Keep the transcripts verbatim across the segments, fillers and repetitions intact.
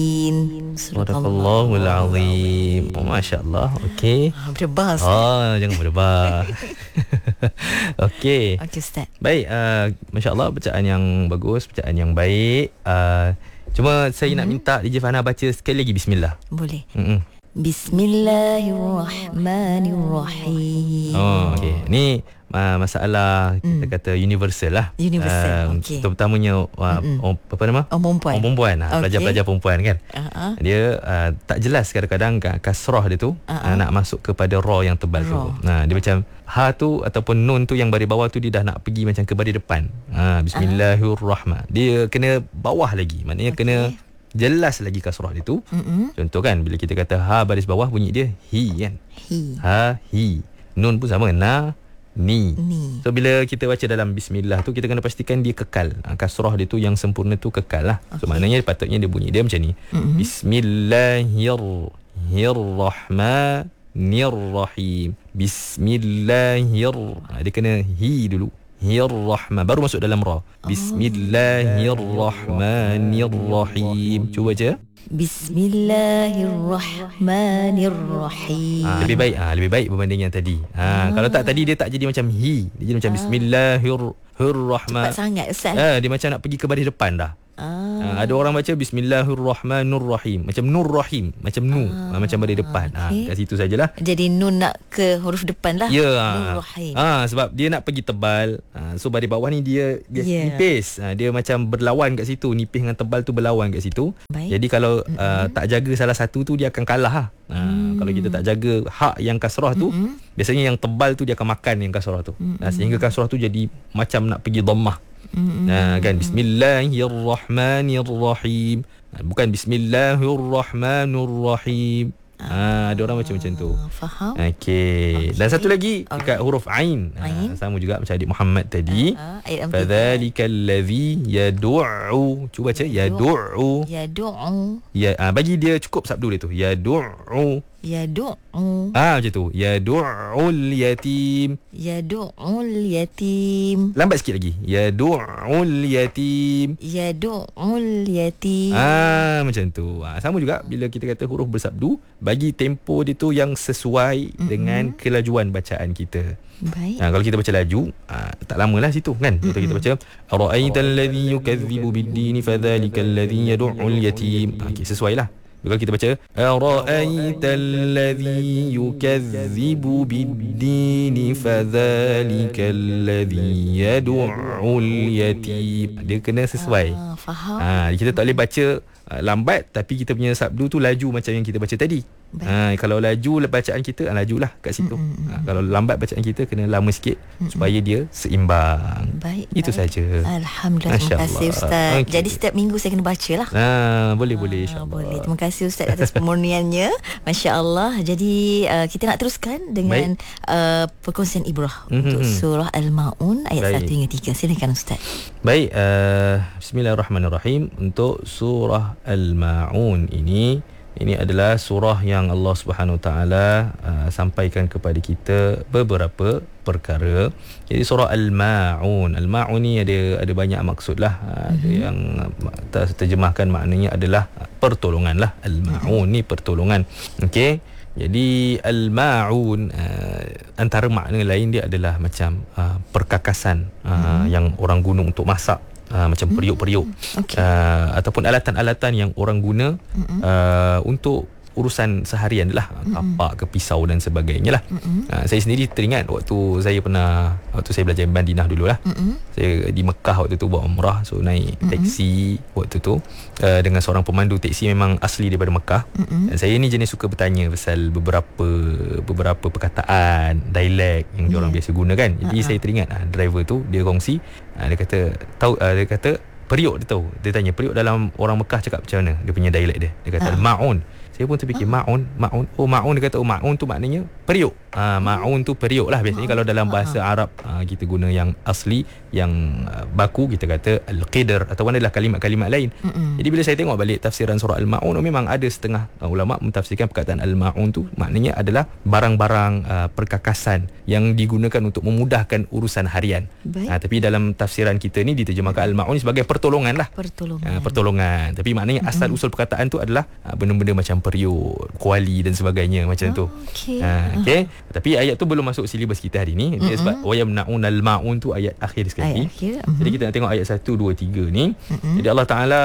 Sadaqallahul azim. Oh, Masya-Allah. Okey. Ah, berdebar Ustaz. Oh, jangan berdebar. Okey. Okey Ustaz. Baik, uh, Masya-Allah, bacaan yang bagus, bacaan yang baik. Uh, cuma saya mm-hmm. nak minta D J Fana baca sekali lagi bismillah. Boleh. Mm-mm. Bismillahirrahmanirrahim. Oh, okey. Ni uh, masalah kita mm. kata universal lah. Universal. Uh, okey. Terutamanya uh, oh, apa nama? Orang perempuan. Orang perempuan. Uh, okay. Pelajar-pelajar perempuan kan. Uh-huh. Dia uh, tak jelas kadang-kadang kasrah dia tu uh-huh. uh, nak masuk kepada ra yang tebal ra. tu. Nah, dia macam ha tu ataupun nun tu yang baris bawah tu dia dah nak pergi macam ke baris depan. Ha, bismillahirrahman. Dia kena bawah lagi. Maknanya okay. kena jelas lagi kasrah dia tu. Mm-hmm. Contoh kan bila kita kata ha baris bawah bunyi dia hi kan. Hi. Ha hi. Nun pun sama na ni. ni. So bila kita baca dalam bismillah tu kita kena pastikan dia kekal. Ha, kasrah dia tu yang sempurna tu kekal lah. Okay. So maknanya patutnya dia bunyi dia macam ni. Mm-hmm. Bismillahirrahmanirrahim. Bismillahir. Ha, dia kena hi dulu. Hir-Rahman baru masuk dalam ra. Bismillahirrahmanirrahim. Cuba baca. Bismillahirrahmanirrahim. Ha, lebih baik ha, lebih baik berbanding yang tadi. Ha, ah. Kalau tak tadi dia tak jadi macam hi, dia jadi macam ah. Bismillahirrahman. Cepat sangat Ustaz. Ha, dia macam nak pergi ke baris depan dah. Ah. Ha, ada orang baca Bismillahirrahmanirrahim macam Nur Rahim, macam nu, ah. ha, macam baris depan. Okay. Ha, kat situ sajalah. Jadi nun nak ke huruf depan lah. Ya. Nur Rahim. Ha, sebab dia nak pergi tebal. Ha, so baris bawah ni dia dia yeah. nipis. Ha, dia macam berlawan kat situ, nipis dengan tebal tu berlawan kat situ. Baik. Jadi kalau mm-hmm. uh, tak jaga salah satu tu dia akan kalah lah. Ha, mm. Kalau kita tak jaga hak yang kasrah tu, mm-hmm. biasanya yang tebal tu dia akan makan yang kasrah tu. Mm-hmm. Nah, sehingga kasrah tu jadi macam nak pergi dhammah. Mm-hmm. Nah, kan Bismillahirrahmanirrahim. Bukan Bismillahirrahmanirrahim. Ah, ada orang macam macam tu. Faham. Okey. Okay. Dan satu lagi dekat huruf ain. Ain. Ha, sama juga macam adik Muhammad tadi. Uh, uh, Fadzalikal ladzi yad'u. Cuba baca yad'u. Yad'u. Ya, ah, bagi dia cukup sabdu dia tu. Yad'u. Yad'u. Ah, macam tu. Yad'ul yatim. Yad'ul yatim. Lambat sikit lagi. Yad'ul yatim. Yad'ul yatim. Ah, macam tu. Ah, sama juga bila kita kata huruf bersabdu, bagi tempo dia tu yang sesuai mm-hmm. dengan kelajuan bacaan kita. Baik. Ha, kalau kita baca laju, ha, tak lamalah situ kan. Kalau kita baca ara'aital ladzi yukadzibu bid-din fadzalikal ladzi yad'ul yatim. Ha, okay, sesuailah. Kalau kita baca ara'aital ladzi yukadzibu bid-din fadzalikal ladzi yad'ul yatim. Dia kena sesuai. Ah, faham. Ha, kita tak boleh baca uh, lambat tapi kita punya sabdu tu laju macam yang kita baca tadi. Ha, kalau laju bacaan kita, ha, lajulah kat situ. Mm-hmm. Ha, kalau lambat bacaan kita kena lama sikit mm-hmm. supaya dia seimbang. Baik. Itu saja. Alhamdulillah. Terima kasih Ustaz. Okay. Jadi setiap minggu saya kena baca lah. Ha, boleh ha, boleh insya-Allah. Boleh. Terima kasih Ustaz atas pemurniannya. Masya-Allah. Jadi uh, kita nak teruskan dengan uh, perkongsian Ibrah mm-hmm. untuk surah Al-Maun ayat Baik. satu hingga tiga. Silakan Ustaz. Baik, uh, bismillahirrahmanirrahim. Untuk surah Al-Maun ini, ini adalah surah yang Allah Subhanahu Wa Taala uh, sampaikan kepada kita beberapa perkara. Jadi surah Al-Maun, Al-Maun ni ada ada banyak maksud lah. Uh, ada mm-hmm. yang uh, terjemahkan maknanya adalah pertolongan lah. Al-Maun mm-hmm. ni pertolongan. Okey. Jadi Al-Maun uh, antara makna lain dia adalah macam uh, perkakasan uh, mm-hmm. yang orang guna untuk masak. Uh, macam periuk-periuk okay. uh, ataupun alatan-alatan yang orang guna uh, untuk urusan seharian lah, kapak ke pisau dan sebagainya lah. uh, saya sendiri teringat waktu saya pernah waktu saya belajar Madinah dulu lah. Saya di Mekah waktu tu buat umrah, so naik teksi waktu tu uh, dengan seorang pemandu teksi memang asli daripada Mekah. Dan saya ni jenis suka bertanya pasal beberapa beberapa perkataan dialek yang yeah. diorang biasa guna kan. Jadi uh-huh. saya teringat uh, driver tu dia kongsi, uh, dia kata tahu uh, dia kata periuk, dia tahu, dia tanya periuk dalam orang Mekah cakap macam mana, dia punya dialek dia. Dia kata uh. Ma'un. Saya pun terfikir uh. Ma'un, Ma'un. Oh Ma'un, dia kata oh Ma'un tu maknanya periuk. uh, ma'un tu periuk lah biasanya. Kalau dalam bahasa Arab uh, kita guna yang asli, yang uh, baku, kita kata al-qidr ataupun adalah kalimat-kalimat lain. Mm-mm. Jadi bila saya tengok balik tafsiran surah Al-Ma'un, memang ada setengah uh, ulama mentafsirkan perkataan al-ma'un tu maknanya adalah barang-barang uh, perkakasan yang digunakan untuk memudahkan urusan harian. Uh, tapi dalam tafsiran kita ni diterjemahkan al-ma'un sebagai pertolongan lah. Pertolongan. Uh, pertolongan. Tapi maknanya asal usul perkataan tu adalah uh, benda-benda macam periuk, kuali dan sebagainya macam oh, tu. Okay. Uh, okay. Uh. Tapi ayat tu belum masuk silibus kita hari ni. Mm-hmm. Sebab wayamna'un al-ma'un tu ayat akhir sekali. Ayat akhir. Mm-hmm. Jadi kita nak tengok ayat satu, dua, tiga ni. Mm-hmm. Jadi Allah Ta'ala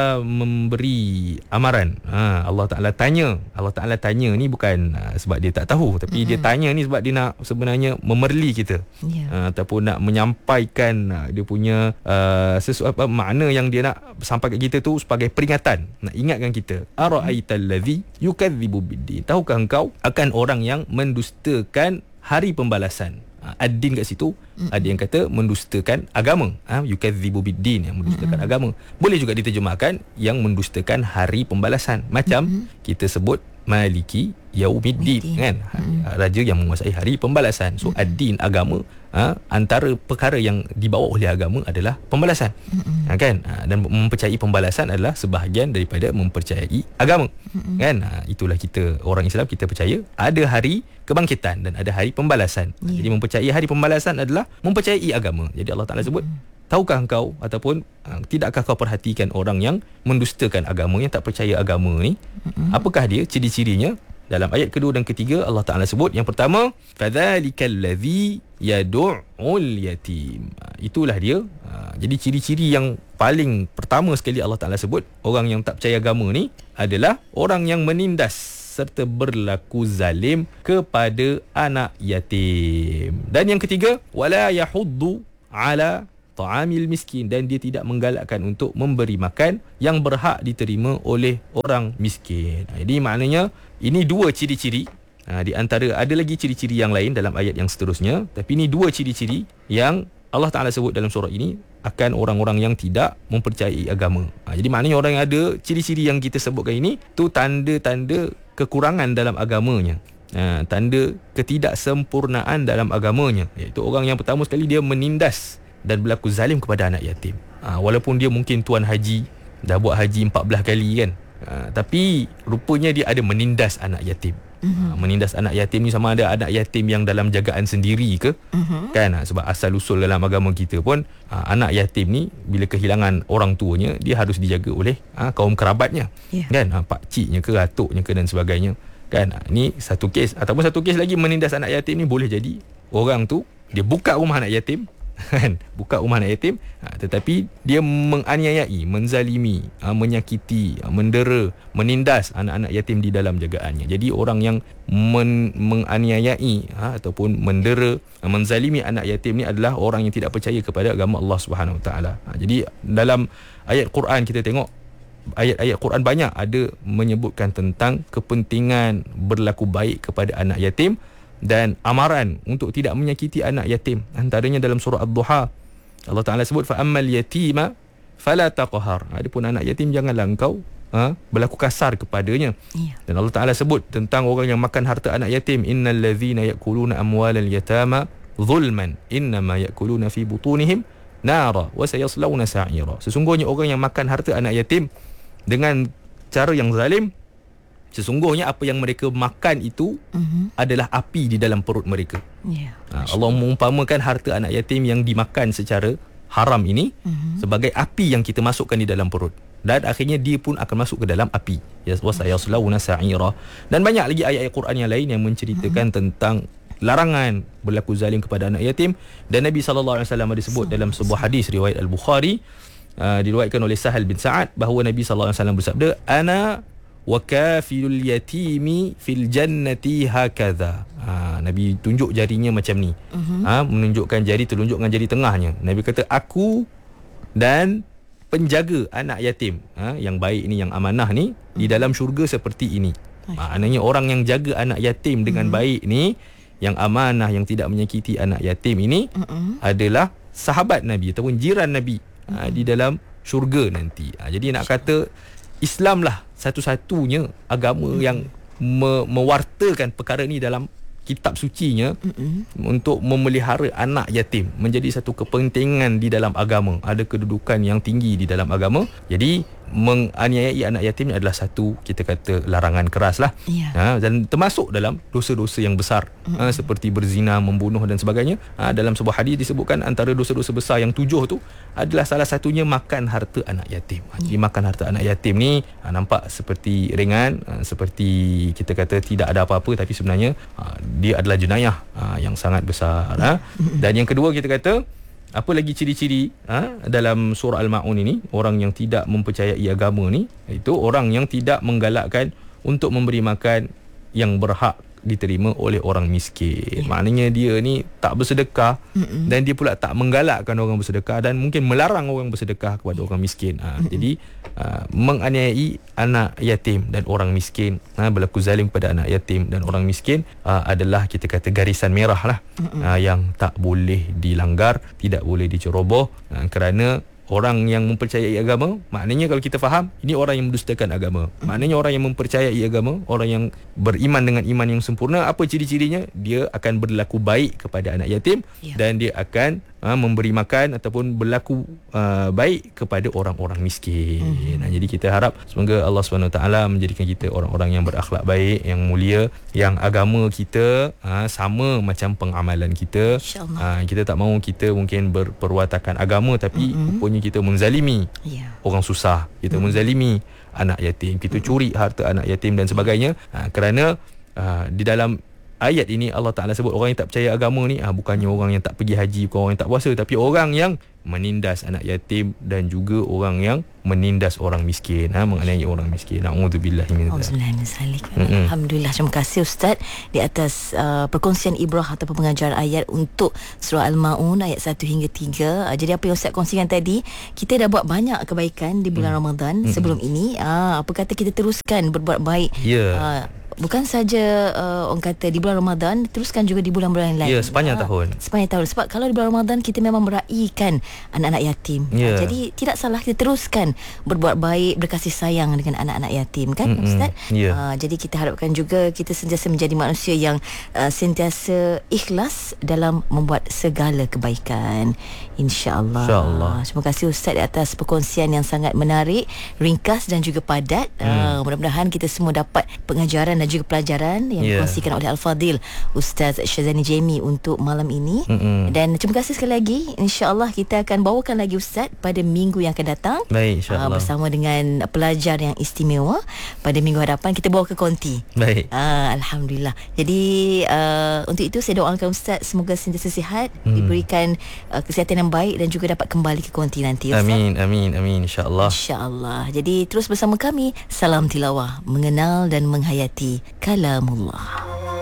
memberi amaran. Ha, Allah Ta'ala tanya. Allah Ta'ala tanya ni bukan uh, sebab dia tak tahu. Tapi mm-hmm. dia tanya ni sebab dia nak sebenarnya memerli kita. Yeah. Uh, ataupun nak menyampaikan uh, dia punya uh, sesuatu uh, makna yang dia nak sampaikan kita tu sebagai peringatan. Nak ingatkan kita. Ara'aital ladzi yukadzibu biddin. Tahukah engkau akan orang yang mendustakan hari pembalasan? Ad-din kat situ mm-hmm. ada yang kata mendustakan agama, ha, yukadzibu biddin, yang mendustakan mm-hmm. agama. Boleh juga diterjemahkan yang mendustakan hari pembalasan. Macam mm-hmm. kita sebut Maliki Yaumiddin, kan, mm-hmm. raja yang menguasai hari pembalasan. So mm-hmm. ad-din, agama, ha, antara perkara yang dibawa oleh agama adalah pembalasan. Mm-hmm. Ha, kan, ha, dan mempercayai pembalasan adalah sebahagian daripada mempercayai agama. Mm-hmm. Kan, ha, itulah kita orang Islam, kita percaya ada hari kebangkitan dan ada hari pembalasan. Yeah. Jadi mempercayai hari pembalasan adalah mempercayai agama. Jadi Allah Ta'ala sebut, mm-hmm. tahukah engkau ataupun uh, tidakkah kau perhatikan orang yang mendustakan agama, yang tak percaya agama ni? Mm-hmm. Apakah dia ciri-cirinya? Dalam ayat kedua dan ketiga Allah Ta'ala sebut, yang pertama, fadzalikal ladzi yad'ul yatim. Itulah dia. Uh, jadi ciri-ciri yang paling pertama sekali Allah Ta'ala sebut, orang yang tak percaya agama ni adalah orang yang menindas serta berlaku zalim kepada anak yatim. Dan yang ketiga, wala yahuddu ala ta'amil miskin, dan dia tidak menggalakkan untuk memberi makan yang berhak diterima oleh orang miskin. Jadi maknanya ini dua ciri-ciri. Ha, di antara ada lagi ciri-ciri yang lain dalam ayat yang seterusnya, tapi ini dua ciri-ciri yang Allah Ta'ala sebut dalam surah ini akan orang-orang yang tidak mempercayai agama. Ha, jadi maknanya orang yang ada ciri-ciri yang kita sebutkan ini tu tanda-tanda kekurangan dalam agamanya. Ha, tanda ketidaksempurnaan dalam agamanya, iaitu orang yang pertama sekali dia menindas dan berlaku zalim kepada anak yatim. Ha, walaupun dia mungkin tuan haji, dah buat haji empat belas kali kan, ha, tapi rupanya dia ada menindas anak yatim. Mm-hmm. Ha, menindas anak yatim ni sama ada anak yatim yang dalam jagaan sendiri ke, mm-hmm. kan, ha, sebab asal usul dalam agama kita pun ha, anak yatim ni bila kehilangan orang tuanya, dia harus dijaga oleh ha, kaum kerabatnya, yeah. kan, ha, pakciknya ke, atuknya ke dan sebagainya, kan. Ha, ni satu kes. Ataupun satu kes lagi, menindas anak yatim ni boleh jadi orang tu dia buka rumah anak yatim, kan, buka rumah anak yatim, ha, tetapi dia menganiayai, menzalimi, ha, menyakiti, ha, mendera, menindas anak-anak yatim di dalam jagaannya. Jadi orang yang men- menganiayai, ha, ataupun mendera, ha, menzalimi anak yatim ni adalah orang yang tidak percaya kepada agama Allah Subhanahu Wa Taala. Ha, jadi dalam ayat Quran kita tengok, ayat-ayat Quran banyak ada menyebutkan tentang kepentingan berlaku baik kepada anak yatim dan amaran untuk tidak menyakiti anak yatim. Antaranya dalam surah Ad-Duha Allah Ta'ala sebut, fa ammal yatima fala taqhar. Adapun anak yatim janganlah engkau ha, berlaku kasar kepadanya. Yeah. Dan Allah Ta'ala sebut tentang orang yang makan harta anak yatim, innal ladzina yakuluna amwalal yatama zulman innama yakuluna fi butunihim nara wa sayaslawna sa'ira. Sesungguhnya orang yang makan harta anak yatim dengan cara yang zalim, sesungguhnya apa yang mereka makan itu uh-huh. adalah api di dalam perut mereka. Yeah, ha, Allah mengumpamakan harta anak yatim yang dimakan secara haram ini uh-huh. sebagai api yang kita masukkan di dalam perut. Dan akhirnya dia pun akan masuk ke dalam api. Wasayaslawna sa'ira. Dan banyak lagi ayat-ayat Quran yang lain yang menceritakan uh-huh. tentang larangan berlaku zalim kepada anak yatim. Dan Nabi sallallahu alaihi wasallam ada sebut dalam sebuah hadis riwayat Al-Bukhari, uh, diriwayatkan oleh Sahal bin Sa'ad, bahawa Nabi sallallahu alaihi wasallam bersabda, ana wa kafilul yatimi fil jannati hakadha. Ha, Nabi tunjuk jarinya macam ni. Uh-huh. Ha, menunjukkan jari telunjuk dengan jari tengahnya. Nabi kata, aku dan penjaga anak yatim, ha, yang baik ni, yang amanah ni, uh-huh. di dalam syurga seperti ini. Maknanya ha, orang yang jaga anak yatim dengan uh-huh. baik ni, yang amanah, yang tidak menyakiti anak yatim ini, uh-huh. adalah sahabat Nabi ataupun jiran Nabi, uh-huh. ha, di dalam syurga nanti. Ha, jadi nak kata Islam lah satu-satunya agama hmm. yang me- mewartakan perkara ni dalam kitab sucinya Mm-mm. untuk memelihara anak yatim menjadi satu kepentingan di dalam agama, ada kedudukan yang tinggi di dalam agama. Jadi menganiayai anak yatim adalah satu, kita kata, larangan keras lah. Yeah. Ha, dan termasuk dalam dosa-dosa yang besar, mm-hmm. ha, seperti berzina, membunuh dan sebagainya. Ha, dalam sebuah hadis disebutkan antara dosa-dosa besar yang tujuh tu adalah salah satunya makan harta anak yatim. Ha, jadi makan harta anak yatim ni ha, nampak seperti ringan, ha, seperti kita kata tidak ada apa-apa, tapi sebenarnya ha, dia adalah jenayah ha, yang sangat besar. Ha. Mm-hmm. Dan yang kedua, kita kata, apa lagi ciri-ciri ha, dalam surah Al-Ma'un ini, orang yang tidak mempercayai agama ni, itu orang yang tidak menggalakkan untuk memberi makan yang berhak diterima oleh orang miskin. Yeah. Maknanya dia ni tak bersedekah. Mm-mm. Dan dia pula tak menggalakkan orang bersedekah, dan mungkin melarang orang bersedekah kepada orang miskin. Ha, jadi uh, menganiayai anak yatim dan orang miskin, ha, berlaku zalim kepada anak yatim dan orang miskin uh, adalah, kita kata, garisan merah lah, uh, yang tak boleh dilanggar, tidak boleh diceroboh, uh, kerana orang yang mempercayai agama, maknanya kalau kita faham, ini orang yang mendustakan agama. Maknanya orang yang mempercayai agama, orang yang beriman dengan iman yang sempurna, apa ciri-cirinya? Dia akan berlaku baik kepada anak yatim, ya. Dan dia akan ha, memberi makan ataupun berlaku uh, baik kepada orang-orang miskin. Mm-hmm. Nah, jadi kita harap semoga Allah subhanahu wa taala menjadikan kita orang-orang yang berakhlak baik, yang mulia, yang agama kita ha, sama macam pengamalan kita. Ha, kita tak mahu kita mungkin berperwatakan agama, tapi mm-hmm. kita menzalimi yeah. orang susah, kita mm. menzalimi anak yatim, kita curi harta anak yatim dan sebagainya. Ha, kerana ha, di dalam ayat ini Allah Ta'ala sebut orang yang tak percaya agama ni ha, bukannya orang yang tak pergi haji, bukan orang yang tak puasa, tapi orang yang menindas anak yatim dan juga orang yang menindas orang miskin, ha, menganiaya orang miskin. Na'udzubillah min dzalik. Alhamdulillah, terima kasih Ustaz di atas uh, perkongsian ibrah ataupun pengajaran ayat untuk surah Al-Ma'un ayat satu hingga tiga. Uh, jadi apa yang Ustaz kongsikan tadi, kita dah buat banyak kebaikan di bulan hmm. Ramadan hmm. sebelum ini. Uh, apa kata kita teruskan berbuat baik. Ya. Yeah. Uh, Bukan saja uh, orang kata di bulan Ramadan, teruskan juga di bulan-bulan lain. Ya, sepanjang ha, tahun. Sepanjang tahun. Sebab kalau di bulan Ramadan kita memang meraihkan anak-anak yatim. Ya. Ha, jadi tidak salah kita teruskan berbuat baik, berkasih sayang dengan anak-anak yatim, kan Mm-mm. Ustaz? Ya. Ha, jadi kita harapkan juga kita sentiasa menjadi manusia yang uh, sentiasa ikhlas dalam membuat segala kebaikan. InsyaAllah. InsyaAllah. Terima kasih Ustaz di atas perkongsian yang sangat menarik, ringkas dan juga padat. Hmm. Uh, mudah-mudahan kita semua dapat pengajaran dan juga pelajaran yang yeah. dikongsikan oleh Al-Fadil Ustaz Syazani Jamie untuk malam ini. Mm-hmm. Dan terima kasih sekali lagi. InsyaAllah kita akan bawakan lagi Ustaz pada minggu yang akan datang. Baik, insyaAllah. Uh, bersama dengan pelajar yang istimewa. Pada minggu hadapan kita bawa ke konti. Baik. Uh, Alhamdulillah. Jadi uh, untuk itu saya doakan Ustaz semoga sentiasa sihat, mm. diberikan uh, kesihatan yang baik dan juga dapat kembali ke konti nanti Ustaz. Amin, amin, amin, insyaAllah. InsyaAllah. Jadi terus bersama kami. Salam tilawah, mengenal dan menghayati kalamullah.